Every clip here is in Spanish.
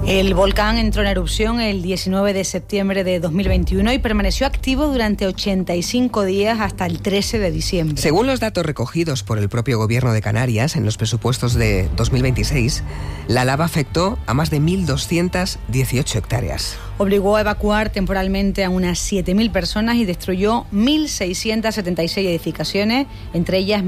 El volcán entró en erupción el 19 de septiembre de 2021 y permaneció activo durante 85 días hasta el 13 de diciembre. Según los datos recogidos por el propio gobierno de Canarias en los presupuestos de 2026, la lava afectó a más de 1.218 hectáreas. Obligó a evacuar temporalmente a unas 7.000 personas y destruyó 1.676 edificaciones, entre ellas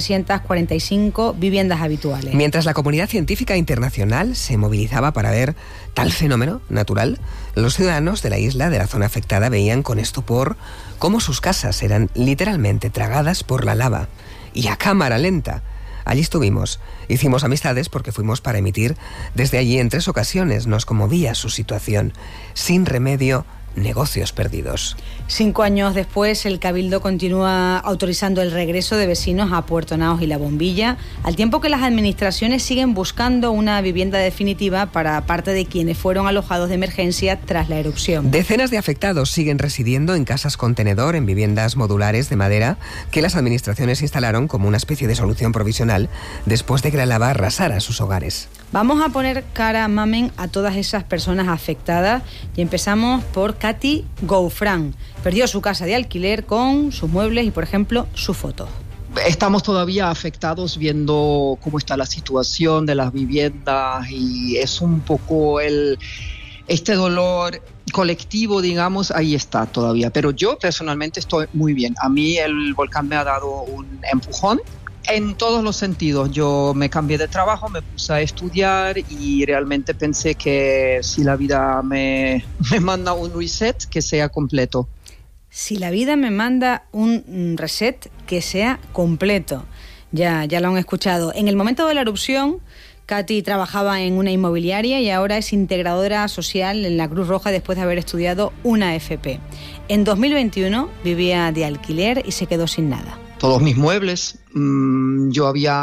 1.345 viviendas habituales. Mientras la comunidad científica internacional se movilizaba para ver tal fenómeno natural, los ciudadanos de la isla, de la zona afectada, veían con estupor cómo sus casas eran literalmente tragadas por la lava y a cámara lenta. Allí estuvimos, hicimos amistades porque fuimos para emitir desde allí en 3 ocasiones. Nos conmovía su situación. Sin remedio, negocios perdidos. 5 años después, el Cabildo continúa autorizando el regreso de vecinos a Puerto Naos y La Bombilla, al tiempo que las administraciones siguen buscando una vivienda definitiva para parte de quienes fueron alojados de emergencia tras la erupción. Decenas de afectados siguen residiendo en casas contenedor, en viviendas modulares de madera que las administraciones instalaron como una especie de solución provisional después de que la lava arrasara sus hogares. Vamos a poner cara, mamen, a todas esas personas afectadas y empezamos por Katy Goufran. Perdió su casa de alquiler con sus muebles y, por ejemplo, su foto. Estamos todavía afectados viendo cómo está la situación de las viviendas y es un poco este dolor colectivo, digamos, ahí está todavía. Pero yo personalmente estoy muy bien. A mí el volcán me ha dado un empujón. En todos los sentidos, yo me cambié de trabajo, me puse a estudiar y realmente pensé que si la vida me manda un reset, que sea completo. Si la vida me manda un reset, que sea completo. Ya lo han escuchado. En el momento de la erupción, Katy trabajaba en una inmobiliaria y ahora es integradora social en la Cruz Roja después de haber estudiado una FP. En 2021 vivía de alquiler y se quedó sin nada. Todos mis muebles, me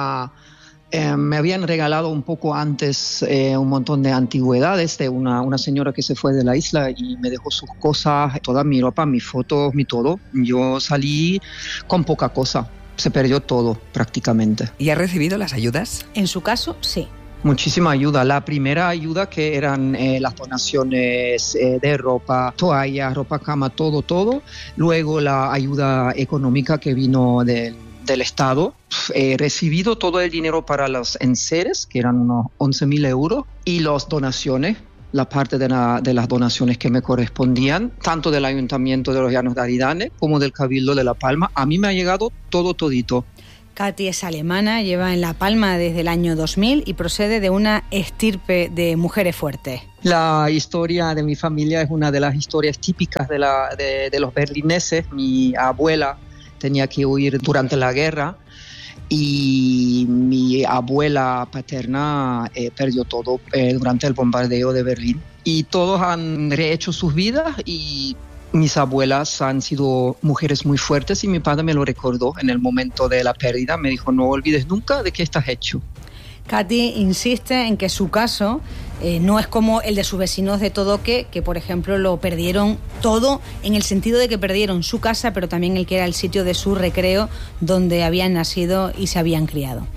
habían regalado un poco antes un montón de antigüedades de una señora que se fue de la isla y me dejó sus cosas, toda mi ropa, mis fotos, mi todo. Yo salí con poca cosa, se perdió todo prácticamente. ¿Y ha recibido las ayudas? En su caso, sí. Muchísima ayuda. La primera ayuda que eran las donaciones de ropa, toallas, ropa cama, todo. Luego la ayuda económica que vino del Estado. He recibido todo el dinero para los enseres, que eran unos 11.000 euros, y las donaciones, la parte de las donaciones que me correspondían, tanto del Ayuntamiento de los Llanos de Aridane como del Cabildo de La Palma. A mí me ha llegado todito. Katy es alemana, lleva en La Palma desde el año 2000 y procede de una estirpe de mujeres fuertes. La historia de mi familia es una de las historias típicas de los berlineses. Mi abuela tenía que huir durante la guerra y mi abuela paterna perdió todo durante el bombardeo de Berlín. Y todos han rehecho sus vidas y mis abuelas han sido mujeres muy fuertes y mi padre me lo recordó en el momento de la pérdida. Me dijo, no olvides nunca de qué estás hecho. Katy insiste en que su caso no es como el de sus vecinos de Todoque, que por ejemplo lo perdieron todo, en el sentido de que perdieron su casa, pero también el que era el sitio de su recreo donde habían nacido y se habían criado.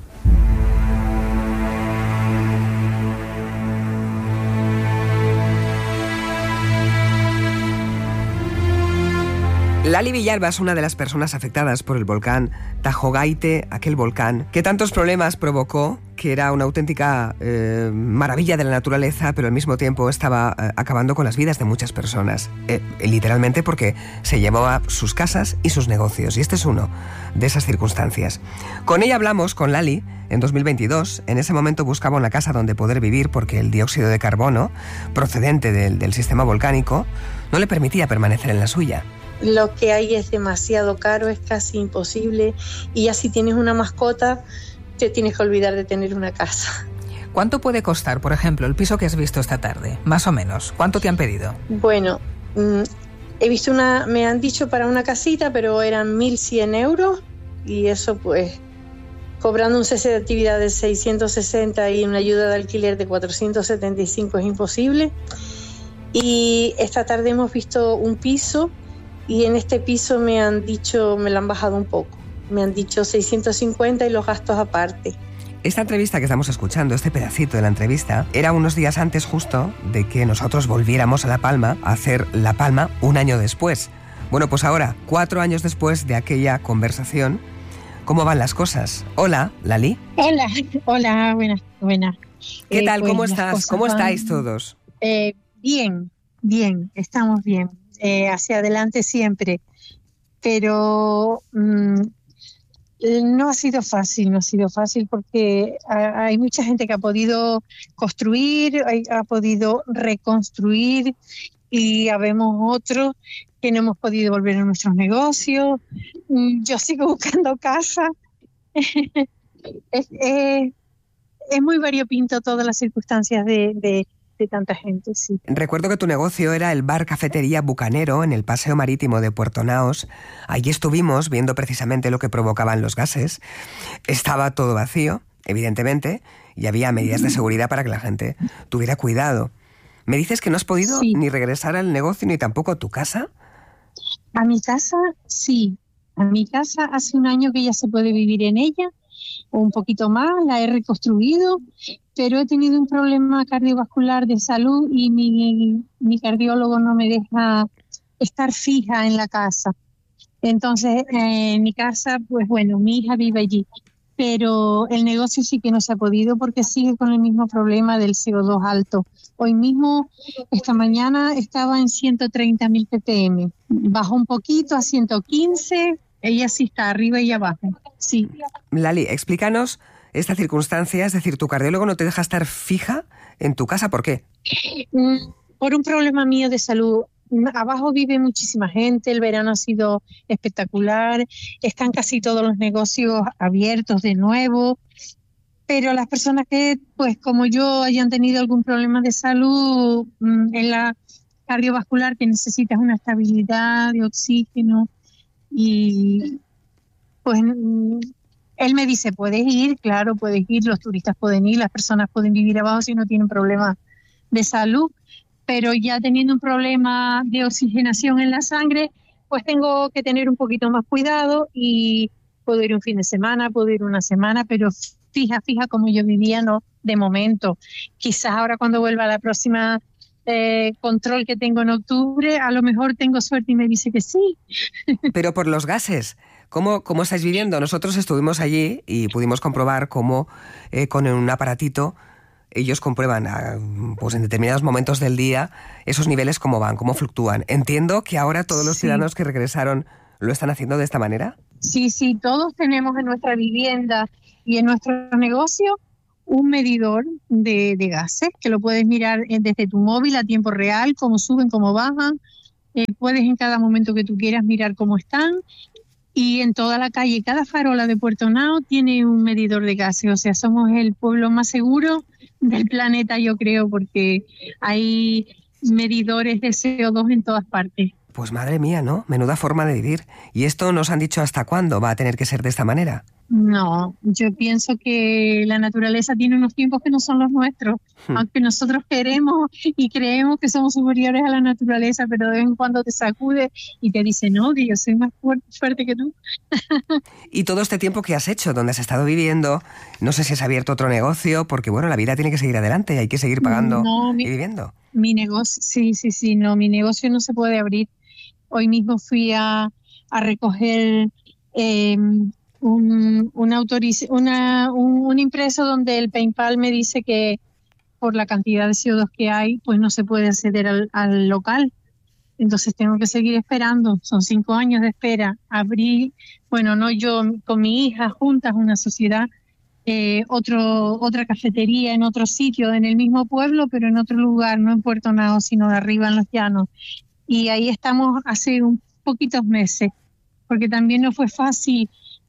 Lali Villalba es una de las personas afectadas por el volcán Tajo Gaite, aquel volcán que tantos problemas provocó, que era una auténtica maravilla de la naturaleza, pero al mismo tiempo estaba acabando con las vidas de muchas personas. Literalmente porque se llevó a sus casas y sus negocios, y este es uno de esas circunstancias. Con ella hablamos, con Lali, en 2022. En ese momento buscaba una casa donde poder vivir porque el dióxido de carbono, procedente del sistema volcánico, no le permitía permanecer en la suya. Lo que hay es demasiado caro, es casi imposible, y ya si tienes una mascota, te tienes que olvidar de tener una casa. ¿Cuánto puede costar, por ejemplo, el piso que has visto esta tarde? Más o menos. ¿Cuánto te han pedido? Bueno, he visto me han dicho para una casita, pero eran 1.100 euros, y eso pues, cobrando un cese de actividad de 660 y una ayuda de alquiler de 475 es imposible. Y esta tarde hemos visto un piso, y en este piso me lo han bajado un poco. Me han dicho 650 y los gastos aparte. Esta entrevista que estamos escuchando, este pedacito de la entrevista, era unos días antes justo de que nosotros volviéramos a La Palma a hacer La Palma un año después. Bueno, pues ahora, 4 años después de aquella conversación, ¿cómo van las cosas? Hola, Lali. Hola, buenas. ¿Qué tal? Pues ¿Cómo estás? ¿Cómo estáis todos? Bien, estamos bien. Hacia adelante siempre. Pero no ha sido fácil porque hay mucha gente que ha podido construir, ha podido reconstruir y habemos otros que no hemos podido volver a nuestros negocios. Yo sigo buscando casa. Es muy variopinto todas las circunstancias de tanta gente, sí. Recuerdo que tu negocio era el bar cafetería Bucanero en el Paseo Marítimo de Puerto Naos. Allí estuvimos viendo precisamente lo que provocaban los gases. Estaba todo vacío, evidentemente, y había medidas de seguridad para que la gente tuviera cuidado. ¿Me dices que no has podido ni regresar al negocio ni tampoco a tu casa? A mi casa, sí. A mi casa hace un año que ya se puede vivir en ella, o un poquito más, la he reconstruido, pero he tenido un problema cardiovascular de salud y mi cardiólogo no me deja estar fija en la casa. Entonces, en mi casa, pues bueno, mi hija vive allí, pero el negocio sí que no se ha podido porque sigue con el mismo problema del CO2 alto. Hoy mismo, esta mañana, estaba en 130.000 ppm. Bajó un poquito a 115, ella sí está arriba y abajo, sí. Lali, explícanos esta circunstancia, es decir, tu cardiólogo no te deja estar fija en tu casa, ¿por qué? Por un problema mío de salud. Abajo vive muchísima gente, el verano ha sido espectacular, están casi todos los negocios abiertos de nuevo, pero las personas que, pues como yo, hayan tenido algún problema de salud en la cardiovascular, que necesitas una estabilidad de oxígeno, y pues él me dice, puedes ir, claro, puedes ir, los turistas pueden ir, las personas pueden vivir abajo si no tienen problemas de salud, pero ya teniendo un problema de oxigenación en la sangre, pues tengo que tener un poquito más cuidado y puedo ir un fin de semana, puedo ir una semana, pero fija como yo vivía, no, de momento. Quizás ahora cuando vuelva a la próxima control que tengo en octubre, a lo mejor tengo suerte y me dice que sí. Pero por los gases, ¿cómo estáis viviendo? Nosotros estuvimos allí y pudimos comprobar cómo con un aparatito ellos comprueban pues en determinados momentos del día esos niveles cómo van, cómo fluctúan. Entiendo que ahora todos los ciudadanos que regresaron lo están haciendo de esta manera. Sí, todos tenemos en nuestra vivienda y en nuestro negocio un medidor de gases que lo puedes mirar desde tu móvil a tiempo real, cómo suben, cómo bajan. Puedes en cada momento que tú quieras mirar cómo están. Y en toda la calle, cada farola de Puerto Nao tiene un medidor de gases. O sea, somos el pueblo más seguro del planeta, yo creo, porque hay medidores de CO2 en todas partes. Pues madre mía, ¿no? Menuda forma de vivir. ¿Y esto nos han dicho hasta cuándo va a tener que ser de esta manera? No, yo pienso que la naturaleza tiene unos tiempos que no son los nuestros, aunque nosotros queremos y creemos que somos superiores a la naturaleza, pero de vez en cuando te sacude y te dice, no, que yo soy más fuerte que tú. Y todo este tiempo que has hecho, donde has estado viviendo, no sé si has abierto otro negocio, porque bueno, la vida tiene que seguir adelante, hay que seguir pagando y viviendo. Mi negocio, sí, no, mi negocio no se puede abrir. Hoy mismo fui a recoger un impreso donde el PayPal me dice que por la cantidad de CO2 que hay, pues no se puede acceder al local. Entonces tengo que seguir esperando. Son 5 años de espera. Abrí, bueno, no yo, con mi hija juntas, una sociedad, otra cafetería en otro sitio, en el mismo pueblo, pero en otro lugar, no en Puerto Nao, sino de arriba en Los Llanos. Y ahí estamos hace un poquitos meses, porque también no fue fácil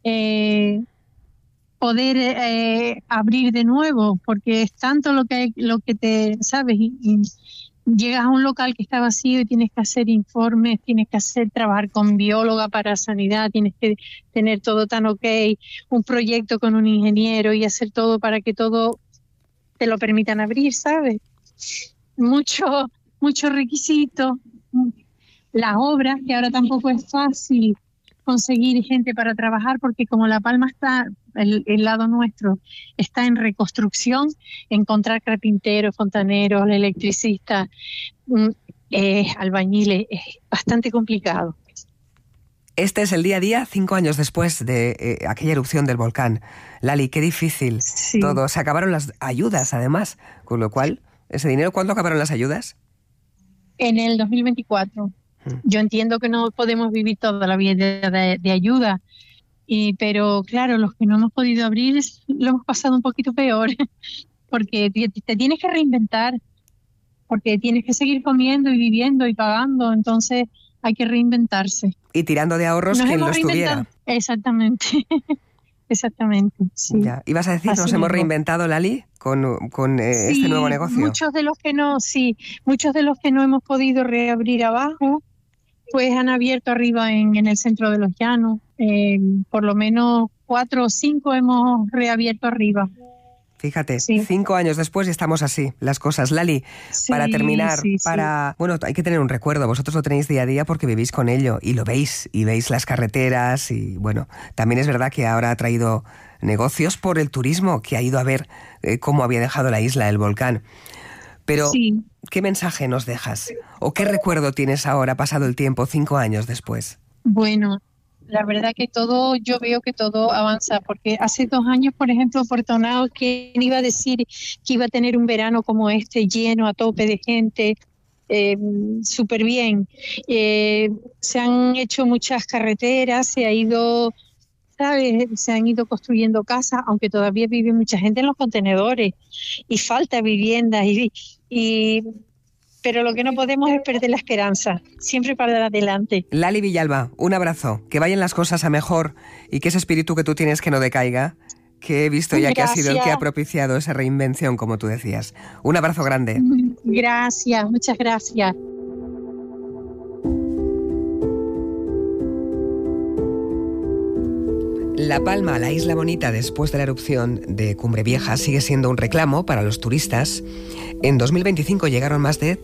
poder abrir de nuevo, porque es tanto lo que te sabes y llegas a un local que está vacío y tienes que hacer informes, tienes que trabajar con bióloga para sanidad, tienes que tener todo tan ok, un proyecto con un ingeniero y hacer todo para que todo te lo permitan abrir, ¿sabes? Mucho requisito. Las obras, que ahora tampoco es fácil conseguir gente para trabajar, porque como La Palma está el lado nuestro está en reconstrucción. Encontrar carpinteros, fontaneros, electricistas, albañiles, es bastante complicado. Este es el día a día 5 años después de aquella erupción del volcán. Lali, qué difícil todo. Se acabaron las ayudas, además, con lo cual, ese dinero, ¿cuándo acabaron las ayudas? En el 2024. Yo entiendo que no podemos vivir toda la vida de ayuda, pero claro, los que no hemos podido abrir lo hemos pasado un poquito peor, porque te tienes que reinventar, porque tienes que seguir comiendo y viviendo y pagando, entonces hay que reinventarse. Y tirando de ahorros quien los tuviera. Exactamente, exactamente. Sí. Ya. ¿Ibas a decir, nos hemos reinventado, Lali, con este nuevo negocio? Muchos de los que no hemos podido reabrir abajo, pues han abierto arriba en el centro de los llanos. Por lo menos 4 o 5 hemos reabierto arriba. Fíjate, 5 años después y estamos así, las cosas. Lali, para terminar, bueno, hay que tener un recuerdo. Vosotros lo tenéis día a día porque vivís con ello y lo veis, y veis las carreteras y bueno, también es verdad que ahora ha traído negocios por el turismo, que ha ido a ver cómo había dejado la isla el volcán. Pero, ¿qué mensaje nos dejas? ¿O qué recuerdo tienes ahora, pasado el tiempo, 5 años después? Bueno, la verdad que yo veo que todo avanza, porque hace 2 años, por ejemplo, Puerto Naos, ¿quién iba a decir que iba a tener un verano como este, lleno a tope de gente, súper bien? Se han hecho muchas carreteras, se han ido construyendo casas, aunque todavía vive mucha gente en los contenedores y falta viviendas, pero lo que no podemos es perder la esperanza, siempre para adelante. Lali Villalba, un abrazo, que vayan las cosas a mejor y que ese espíritu que tú tienes que no decaiga, que he visto ya que ha sido el que ha propiciado esa reinvención, como tú decías. Un abrazo grande. Gracias, muchas gracias. La Palma, la isla bonita después de la erupción de Cumbre Vieja, sigue siendo un reclamo para los turistas. En 2025 llegaron más de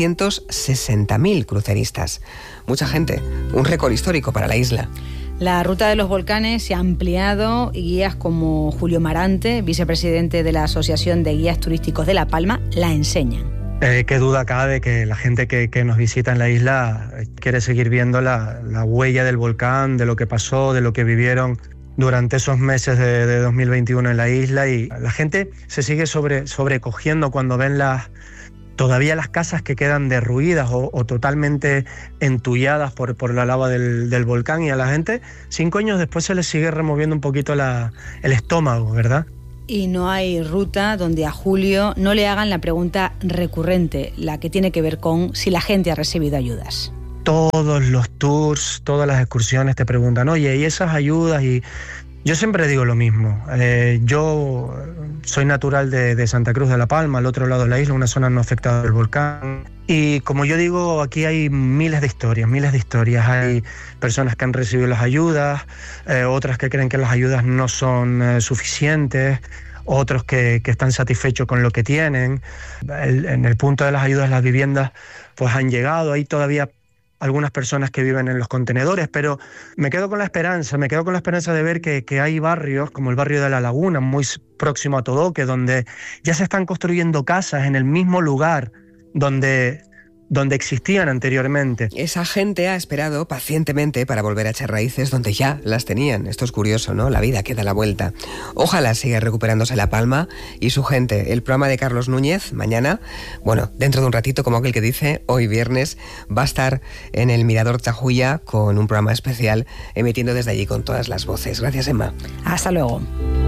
360.000 cruceristas. Mucha gente, un récord histórico para la isla. La ruta de los volcanes se ha ampliado y guías como Julio Marante, vicepresidente de la Asociación de Guías Turísticos de La Palma, la enseñan. Qué duda cabe que la gente que nos visita en la isla quiere seguir viendo la huella del volcán, de lo que pasó, de lo que vivieron durante esos meses de 2021 en la isla, y la gente se sigue sobrecogiendo cuando ven todavía las casas que quedan derruidas o totalmente entulladas por la lava del volcán, y a la gente 5 años después se les sigue removiendo un poquito el estómago, ¿verdad? Y no hay ruta donde a Julio no le hagan la pregunta recurrente, la que tiene que ver con si la gente ha recibido ayudas. Todos los tours, todas las excursiones te preguntan, oye, ¿y esas ayudas? Y yo siempre digo lo mismo. Yo soy natural de Santa Cruz de la Palma, al otro lado de la isla, una zona no afectada del volcán. Y como yo digo, aquí hay miles de historias. Hay personas que han recibido las ayudas, otras que creen que las ayudas no son suficientes, otros que están satisfechos con lo que tienen. En el punto de las ayudas, las viviendas pues han llegado. Hay todavía algunas personas que viven en los contenedores, pero me quedo con la esperanza de ver que hay barrios, como el barrio de La Laguna, muy próximo a Todoque, donde ya se están construyendo casas en el mismo lugar donde existían anteriormente. Esa gente ha esperado pacientemente para volver a echar raíces donde ya las tenían. Esto es curioso, ¿no? La vida que da la vuelta. Ojalá siga recuperándose La Palma y su gente. El programa de Carlos Núñez, mañana, bueno, dentro de un ratito, como aquel que dice, hoy viernes, va a estar en el Mirador Tajuya con un programa especial, emitiendo desde allí con todas las voces. Gracias, Emma. Hasta luego.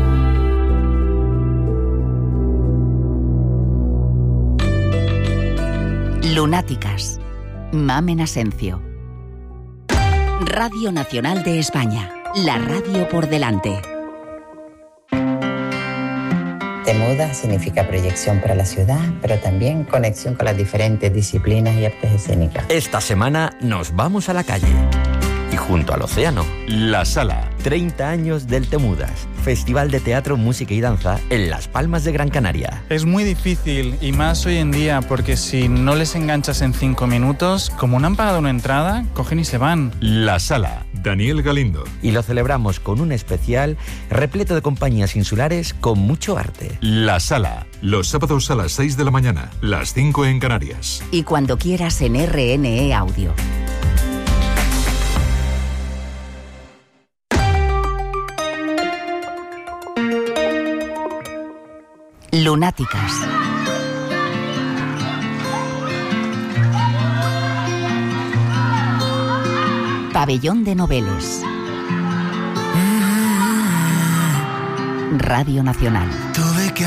Lunáticas. Mamen Asencio. Radio Nacional de España. La radio por delante. Temuda significa proyección para la ciudad, pero también conexión con las diferentes disciplinas y artes escénicas. Esta semana nos vamos a la calle y junto al océano. La Sala, 30 años del Temudas, Festival de Teatro, Música y Danza en Las Palmas de Gran Canaria. Es muy difícil, y más hoy en día, porque si no les enganchas en 5 minutos, como no han pagado una entrada, cogen y se van. La Sala, Daniel Galindo. Y lo celebramos con un especial repleto de compañías insulares con mucho arte. La Sala, los sábados a las 6 de la mañana, las 5 en Canarias. Y cuando quieras en RNE Audio. Lunáticas. Pabellón de Noveles. Radio Nacional.